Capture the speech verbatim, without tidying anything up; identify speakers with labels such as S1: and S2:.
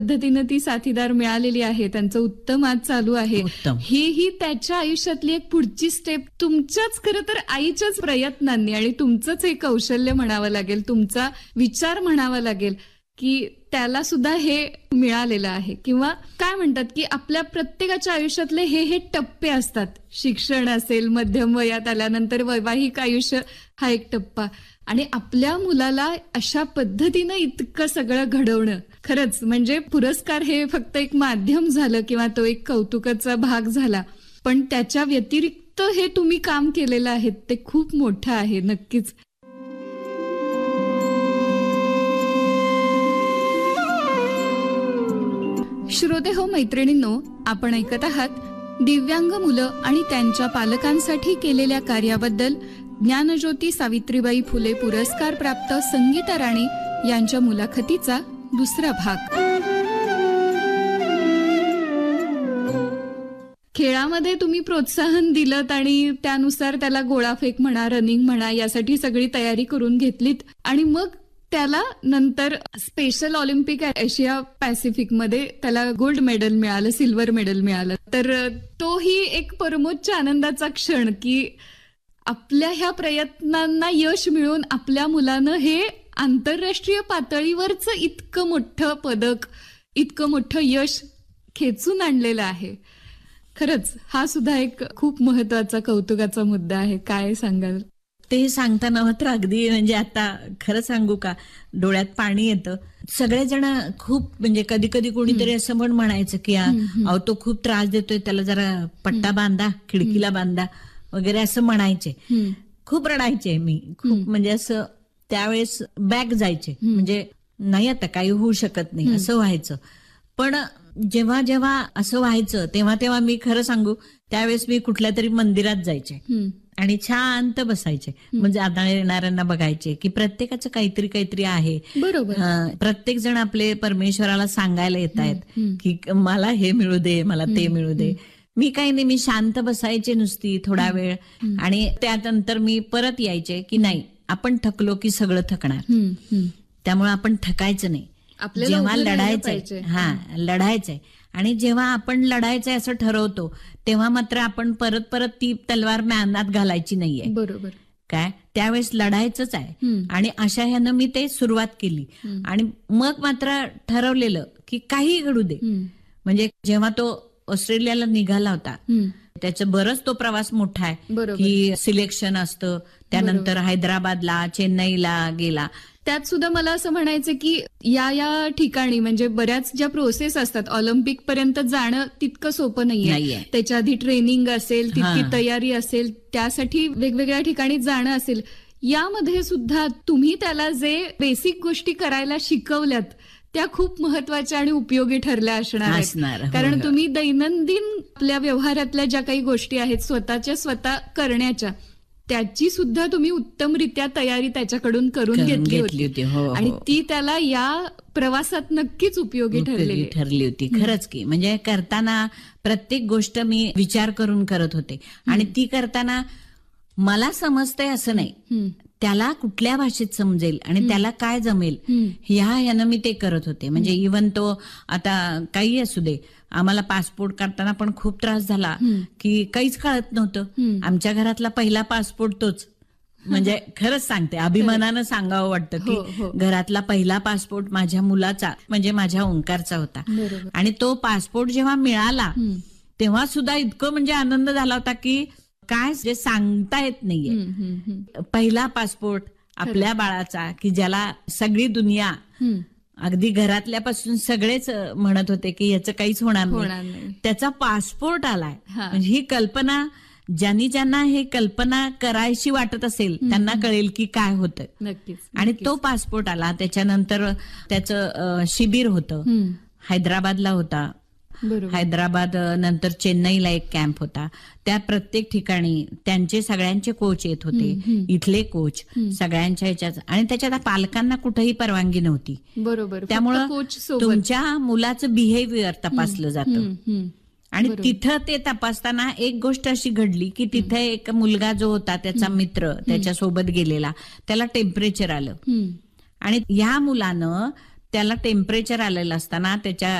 S1: पद्धतीनं ती साथीदार मिळालेली आहे, त्यांचं उत्तम आज चालू आहे, हेही त्याच्या आयुष्यातली एक पुढची स्टेप तुमच्याच खरं तर आईच्याच प्रयत्नांनी आणि तुमचंच एक कौशल्य म्हणावं लागेल, तुमचा विचार म्हणावा लागेल की त्याला सुद्धा हे मिळालेलं आहे. किंवा काय म्हणतात की आपल्या प्रत्येकाच्या आयुष्यातले हे हे टप्पे असतात. शिक्षण असेल, मध्यम वयात आल्यानंतर वैवाहिक आयुष्य हा एक टप्पा, आणि आपल्या मुलाला अशा पद्धतीनं इतकं सगळं घडवणं खरंच म्हणजे पुरस्कार हे फक्त एक माध्यम झालं किंवा तो एक कौतुकाचा भाग झाला, पण त्याच्या व्यतिरिक्त हे तुम्ही काम केलेलं आहे ते खूप मोठं आहे. नक्कीच. श्रोते हो, मैत्रिणींनो, आपण ऐकत आहात दिव्यांग मुलं आणि त्यांच्या पालकांसाठी केलेल्या कार्याबद्दल ज्ञानज्योती सावित्रीबाई फुले पुरस्कार प्राप्त संगीता राणे यांच्या मुलाखतीचा दुसरा भाग. खेळामध्ये तुम्ही प्रोत्साहन दिलत आणि त्यानुसार त्याला गोळाफेक म्हणा, रनिंग म्हणा, यासाठी सगळी तयारी करून घेतलीत आणि मग त्याला नंतर स्पेशल ऑलिम्पिक एशिया पॅसिफिक मध्ये त्याला गोल्ड मेडल मिळालं, सिल्वर मेडल मिळालं. तर तोही एक परमोच्च आनंदाचा क्षण की आपल्या ह्या प्रयत्नांना यश मिळून आपल्या मुलानं हे आंतरराष्ट्रीय पातळीवरच इतकं मोठं पदक, इतकं मोठं यश खेचून आणलेलं आहे. खरंच हा सुद्धा एक खूप महत्वाचा कौतुकाचा मुद्दा आहे. काय सांगाल?
S2: ते सांगताना मात्र अगदी म्हणजे आता खरं सांगू का, डोळ्यात पाणी येतं. सगळेजण खूप म्हणजे कधी कधी कोणीतरी असं पण म्हणायचं की अहो तो खूप त्रास देतोय, त्याला जरा पट्टा बांधा, खिडकीला बांधा वगैरे असं म्हणायचे. खूप रडायचे मी, खूप म्हणजे असं त्यावेळेस बॅक जायचे, म्हणजे नाही आता काही होऊ शकत नाही असं व्हायचं. पण जेव्हा जेव्हा असं व्हायचं तेव्हा तेव्हा मी खरं सांगू, त्यावेळेस मी कुठल्या तरी मंदिरात जायचे आणि शांत बसायचे, म्हणजे आदळ येणाऱ्यांना बघायचे की प्रत्येकाचं काहीतरी काहीतरी आहे.
S1: बरोबर.
S2: प्रत्येक जण आपले परमेश्वराला सांगायला येत आहेत की मला हे मिळू दे, मला ते मिळू दे. मी काही नाही, मी शांत बसायचे नुसती थोडा वेळ, आणि त्यानंतर मी परत यायचे की नाही, आपण थकलो की सगळं थकणार, त्यामुळे आपण थकायचं नाही. जेव्हा लढायचंय, हा लढायचंय, आणि जेव्हा आपण लढायचंय असं ठरवतो तेव्हा मात्र आपण परत परत ती तलवार म्यानात घालायची नाहीये.
S1: बरोबर.
S2: काय त्यावेळेस लढायचंच आहे. आणि अशा ह्यानं मी ते सुरुवात केली, आणि मग मात्र ठरवलेलं की काही घडू दे. म्हणजे जेव्हा तो ऑस्ट्रेलियाला निघाला होता, त्याचं बरंच तो प्रवास मोठा आहे की सिलेक्शन असतं, त्यानंतर हैदराबादला, चेन्नईला गेला.
S1: त्यात सुद्धा मला असं म्हणायचं की या या ठिकाणी म्हणजे बऱ्याच ज्या प्रोसेस असतात, ऑलिम्पिक पर्यंत जाणं तितकं सोपं नाहीये. त्याच्या आधी ट्रेनिंग असेल, तितकी तयारी असेल, त्यासाठी वेगवेगळ्या ठिकाणी जाणं असेल. यामध्ये सुद्धा तुम्ही त्याला जे बेसिक गोष्टी करायला शिकवल्यात त्या खूप महत्वाच्या आणि उपयोगी ठरल्या असणार आहेत. कारण तुम्ही दैनंदिन आपल्या व्यवहारातल्या ज्या काही गोष्टी आहेत स्वतःच्या स्वतः करण्याच्या, त्याची सुद्धा तुम्ही उत्तमरित्या तयारी त्याच्याकडून करून घेतली होती, आणि ती त्याला या प्रवासात नक्कीच उपयोगी ठरली
S2: ठरली होती. खरंच की, म्हणजे करताना प्रत्येक गोष्ट मी विचार करून करत होते, आणि ती करताना मला समजतंय असं नाही, त्याला कुठल्या भाषेत समजेल आणि त्याला काय जमेल ह्या ह्यानं मी ते करत होते. म्हणजे इव्हन तो आता काही असू दे, आम्हाला पासपोर्ट काढताना पण खूप त्रास झाला की काहीच कळत नव्हतं. आमच्या घरातला पहिला पासपोर्ट तोच, म्हणजे खरंच सांगते, अभिमानानं सांगावं वाटतं की घरातला पहिला पासपोर्ट माझ्या मुलाचा, म्हणजे माझ्या ओंकारचा होता. आणि तो पासपोर्ट जेव्हा मिळाला तेव्हा सुद्धा इतकं म्हणजे आनंद झाला होता की काय जे सांगता येत नाहीये. पहिला पासपोर्ट आपल्या बाळाचा की ज्याला सगळी दुनिया, अगदी घरातल्यापासून सगळेच म्हणत होते की याचं काहीच होणार नाही, त्याचा पासपोर्ट आलाय. म्हणजे ही कल्पना, ज्यांनी ज्यांना हे कल्पना करायची वाटत असेल त्यांना कळेल की काय होतं.
S1: नक्कीच.
S2: आणि तो पासपोर्ट आला. त्याच्यानंतर त्याचं शिबिर होतं, हैदराबादला होता. हैदराबाद नंतर चेन्नईला एक कॅम्प होता. त्या प्रत्येक ठिकाणी त्यांचे सगळ्यांचे कोच येत होते, इथले कोच सगळ्यांच्या ह्याच्यात, आणि त्याच्यात पालकांना कुठेही परवानगी नव्हती.
S1: बरोबर.
S2: त्यामुळं तुमच्या मुलाचं बिहेवियर तपासलं जातं. आणि तिथं ते तपासताना एक गोष्ट अशी घडली की तिथे एक मुलगा जो होता, त्याचा मित्र त्याच्यासोबत गेलेला, त्याला टेम्परेचर आलं, आणि ह्या मुलानं त्याला टेम्परेचर आलेलं असताना त्याच्या